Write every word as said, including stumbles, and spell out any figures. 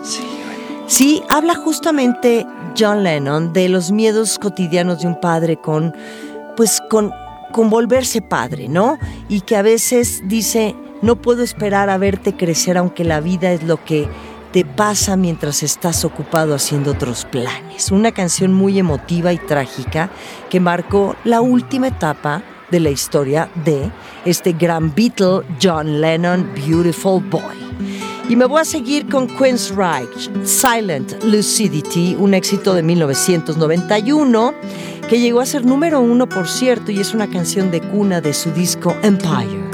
Sí, habla justamente John Lennon de los miedos cotidianos de un padre con, pues, con, con volverse padre, ¿no? Y que a veces dice, no puedo esperar a verte crecer, aunque la vida es lo que te pasa mientras estás ocupado haciendo otros planes. Una canción muy emotiva y trágica que marcó la última etapa de la historia de este gran Beatle, John Lennon, Beautiful Boy. Y me voy a seguir con Queensryche, Silent Lucidity, un éxito de mil novecientos noventa y uno, que llegó a ser número uno, por cierto, y es una canción de cuna de su disco Empire.